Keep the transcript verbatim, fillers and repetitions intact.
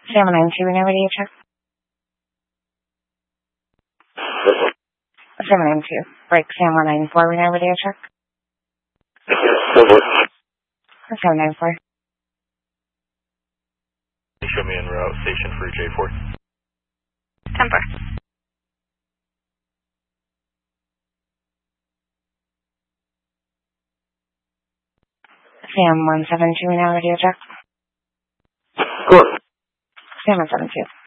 Sam one nine two, now radio check. Sam one nine two, break Sam one nine four, now radio check. Sam nine four. Show me en route, station for J four. ten four. Sam one seven two, now radio check. Cool. Sam one seven two.